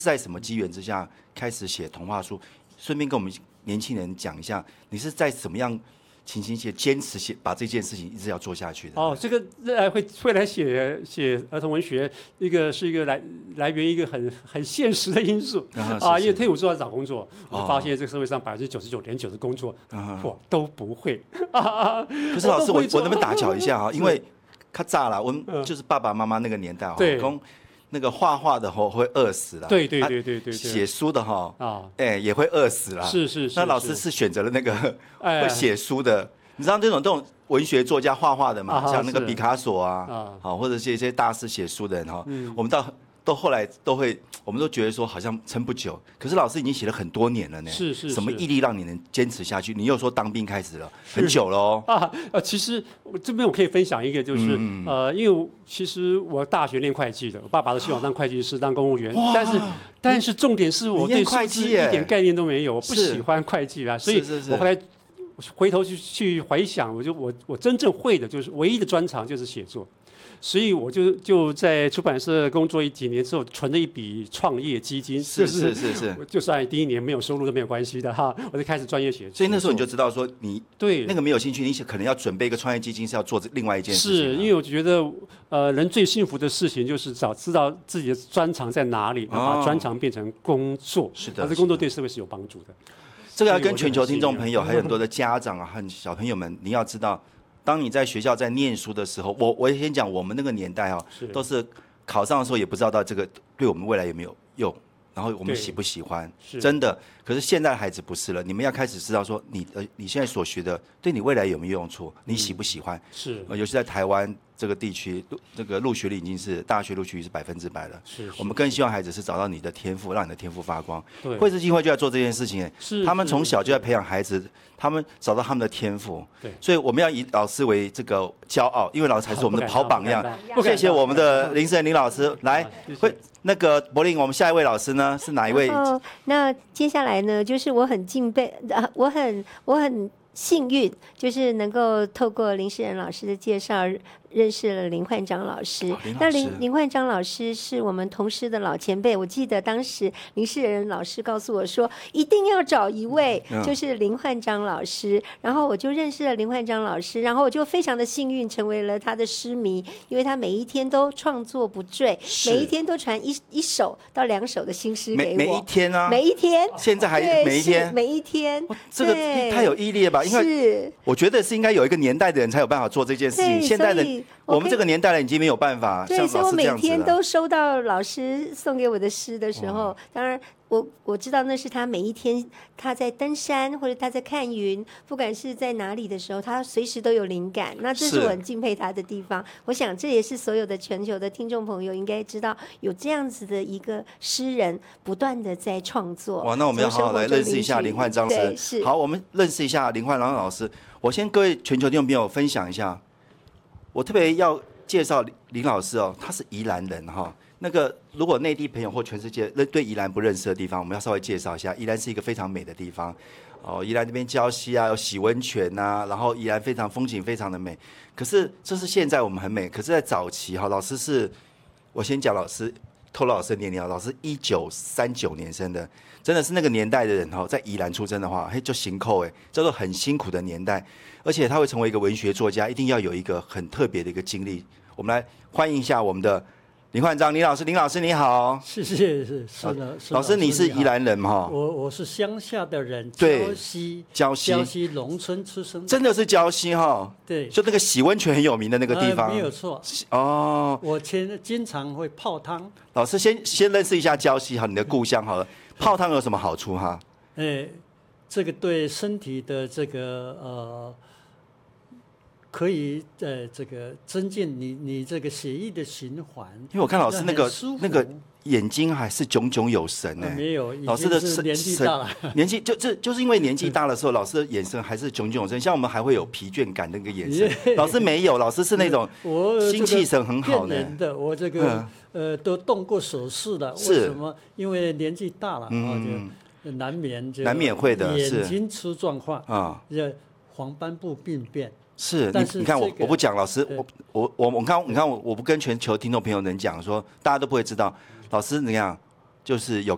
在什么机缘之下开始写童话书？顺便跟我们年轻人讲一下，你是在什么样情形下坚持把这件事情一直要做下去的？ 哦，这个会来写儿童文学，是一个来源一个很现实的因素啊，因为退伍之后要找工作，我就发现这个社会上99.9%的工作我都不会。 可是老师，我能不能打搅一下啊？因为他炸了，我们就是爸爸妈妈那个年代啊，那个画画的会饿死了， 对， 写书的也会饿死了。 是。 那老师是选择了那个会写书的，你知道这种文学作家画画的嘛，像那个毕卡索啊，好，或者是一些大师写书的人哈，我们到后来我们都觉得说好像撑不久，可是老师已经写了很多年了呢。 是。 什么毅力让你能坚持下去？你又说当兵开始了，很久了哦。 其实这边我可以分享一个，就是因为其实我大学念会计的，我爸爸都希望当会计师、当公务员，但是重点是我对数字一点概念都没有，我不喜欢会计啦，所以我后来回头去回想，我真正会的就是唯一的专长就是写作。所以我就在出版社工作几年之后，存了一笔创业基金， 是， 就算第一年没有收入都没有关系的哈，我就开始专业写作。 所以那时候你就知道说，你对那个没有兴趣，你可能要准备一个创业基金，是要做另外一件事情。 是因为我觉得人最幸福的事情就是知道自己的专长在哪里，然后把专长变成工作。 是的， 这工作对社会是有帮助的。 这个要跟全球听众朋友还有很多的家长啊和小朋友们，你要知道。当你在学校在念书的时候，我先讲我们那个年代都是考上的时候也不知道这个对我们未来有没有用，然后我们喜不喜欢，真的。可是现在的孩子不是了，你们要开始知道说你现在所学的对你未来有没有用处，你喜不喜欢？ 是， 尤其在台湾这个地区，这个入学率已经是大学录取率是100%了。我们更希望孩子是找到你的天赋，让你的天赋发光。惠智基金会就在做这件事情，他们从小就在培养孩子，他们找到他们的天赋。所以我们要以老师为这个骄傲，因为老师才是我们的好榜样。谢谢我们的林世林老师，来那个柏林，我们下一位老师呢是哪一位？ 那接下来呢，就是我很敬佩，我很幸运，就是能够透过林世仁老师的介绍，认识了林焕章老师。那林焕章老师是我们同师的老前辈，我记得当时林世仁老师告诉我说，一定要找一位就是林焕章老师，然后我就认识了林焕章老师，然后我就非常的幸运成为了他的诗迷，因为他每一天都创作不坠，每一天都传一首到2首的新诗给我。 每一天啊， 每一天， 现在还每一天， 每一天， 这个太有毅力了吧？因为我觉得是应该有一个年代的人才有办法做这件事情，现在的我们这个年代人已经没有办法像老师这样子了。 所以我每天都收到老师送给我的诗的时候，当然我知道那是他每一天他在登山或者他在看云，不管是在哪里的时候，他随时都有灵感。那这是我很敬佩他的地方。我想这也是所有的全球的听众朋友应该知道，有这样子的一个诗人不断的在创作。 哇，那我们要好好来认识一下林焕章老师。好，我们认识一下林焕章老师。我先各位全球听众朋友分享一下，我特别要介绍林老师哦，他是宜兰人哈。那个如果内地朋友或全世界对宜兰不认识的地方，我们要稍微介绍一下。宜兰是一个非常美的地方哦，宜兰这边礁溪啊，有洗温泉啊，然后宜兰非常风景非常的美。可是这是现在我们很美，可是在早期哈，老师是我先讲老师透露老师的年龄，老师1939年生的，真的是那个年代的人哈，在宜兰出生的话，就行扣叫做很辛苦的年代，而且他会成为一个文学作家，一定要有一个很特别的一个经历。我们来欢迎一下我们的林焕章林老师，林老师你好。 是老师，你是宜兰人哈？ 我是乡下的人，礁溪农村出生， 真的是礁溪哈？ 对， 就那个洗温泉很有名的那个地方， 没有错。 哦， 我经常会泡汤。 老师先认识一下礁溪哈，你的故乡好了。泡汤有什么好处哈？ 这个对身体的这个可以这个增进你这个血液的循环。因为我看老师那个眼睛还是炯炯有神没有， 老师的年纪大了， 年纪就是因为年纪大的时候，老师的眼神还是炯炯有神。像我们还会有疲倦感的那个眼神，老师没有，老师是那种精气神很好的。我这个都动过手术了，为什么？因为年纪大了就难免会的， 眼睛出状况啊，黄斑部病变。 是，你看我不讲，老师，你看我不跟全球听众朋友能讲说，大家都不会知道，老师怎样，就是有